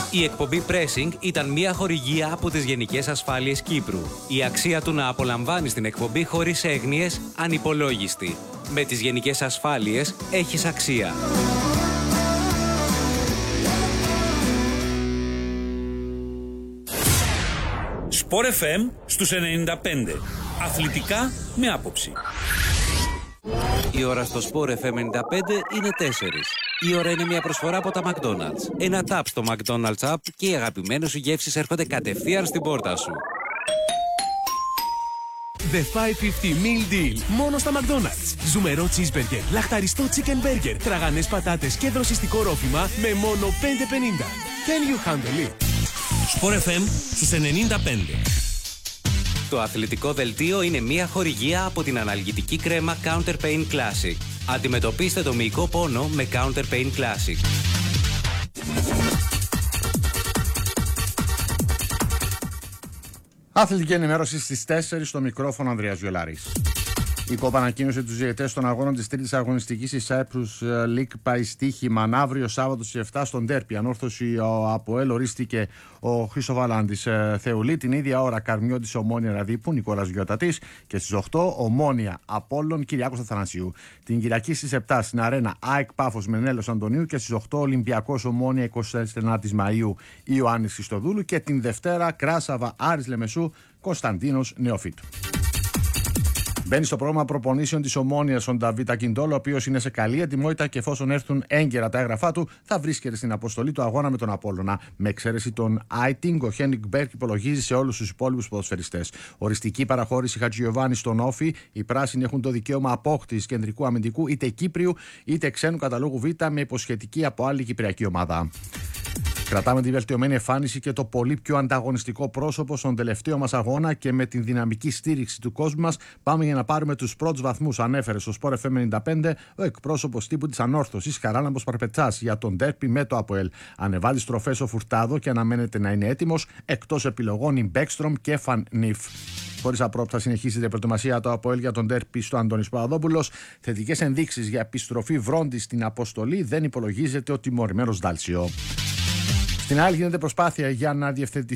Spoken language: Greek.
Η εκπομπή Pressing ήταν μια χορηγία από τις Γενικές Ασφάλειες Κύπρου. Η αξία του να απολαμβάνεις την εκπομπή χωρίς έγνοιες ανυπολόγιστη. Με τις Γενικές Ασφάλειες έχεις αξία. Sport FM στους 95. Αθλητικά με άποψη. Η ώρα στο Sport FM 95 είναι 4. Η ώρα είναι μια προσφορά από τα McDonald's. Ένα tap στο McDonald's App και οι αγαπημένες σου γεύσεις έρχονται κατευθείαν στην πόρτα σου. The 550 Meal Deal. Μόνο στα McDonald's. Ζουμερό cheeseburger, λαχταριστό chicken burger, τραγανές πατάτες και δροσιστικό ρόφημα με μόνο 5,50. Can you handle it? Sport FM στους 95. Το αθλητικό δελτίο είναι μια χορηγία από την αναλγητική κρέμα Counter Pain Classic. Αντιμετωπίστε το μυϊκό πόνο με Counter Pain Classic. Αθλητική ενημέρωση στις 4 στο μικρόφωνο Ανδρέας Βιολάρης. Η ΚΟΠ ανακοίνωσε τους διαιτητές των αγώνων της τρίτης αγωνιστικής της Cyprus League πάει στοίχημα αύριο Σάββατο στις 7 στον Ντέρπι. Ανόρθωση ΑΠΟΕΛ ορίστηκε ο Χρήστο Βαλάντης Θεουλή. Την ίδια ώρα Καρμιώτης Ομόνια Ραδίπου Νικόλας Γιωτατής και στις 8 Ομόνια Απόλλων Κυριάκος Αθανασίου. Την Κυριακή στις 7 στην Αρένα ΑΕΚ Πάφος Μενέλος Αντωνίου και στις 8 Ολυμπιακός Ομόνια 24 Μαΐου Ιωάννης Χριστοδούλου και την Δευτέρα Κράσαβα Άρης Λεμεσού Κωνσταντίνος Νεοφύτου. Μπαίνει στο πρόγραμμα προπονήσεων της Ομόνοιας ο Νταβίτ Ακιντόλο, ο οποίος είναι σε καλή ετοιμότητα και εφόσον έρθουν έγκαιρα τα έγγραφά του, θα βρίσκεται στην αποστολή του αγώνα με τον Απόλλωνα. Με εξαίρεση τον Άιτινγκ, ο Χένικ Μπέρκ υπολογίζει σε όλους τους υπόλοιπους ποδοσφαιριστές. Οριστική παραχώρηση Χατζιωβάνη στον Όφη. Οι πράσινοι έχουν το δικαίωμα απόκτησης κεντρικού αμυντικού είτε Κύπριου είτε ξένου καταλόγου Β με υποσχετική από άλλη κυπριακή ομάδα. Κρατάμε τη βελτιωμένη εμφάνιση και το πολύ πιο ανταγωνιστικό πρόσωπο στον τελευταίο μας αγώνα και με την δυναμική στήριξη του κόσμου μας πάμε για να πάρουμε τους πρώτους βαθμούς, ανέφερε στο Sport FM 95 ο εκπρόσωπος τύπου της Ανόρθωσης Χαράλαμπος Παρπετσάς για τον ντέρπι με το ΑΠΟΕΛ. Ανεβάζει στροφές ο Φουρτάδο και αναμένεται να είναι έτοιμος, εκτός επιλογών η Μπέκστρομ και Φαν Νιφ. Χωρίς απρόπτα συνεχίζει την προετοιμασία του ΑΠΟΕΛ για τον ντέρπι στο Αντώνης Παπαδόπουλος. Θετικές ενδείξεις για επιστροφή Βρόντι στην αποστολή, δεν υπολογίζεται ο τιμωρημένος Ντάλσιο. Στην άλλη γίνεται προσπάθεια για να διευθετηθεί